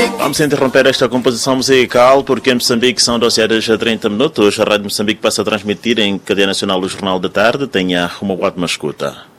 Vamos interromper esta composição musical porque em Moçambique são 12 horas a 30 minutos. A Rádio Moçambique passa a transmitir em cadeia nacional o Jornal da Tarde. Tenha uma ótima escuta.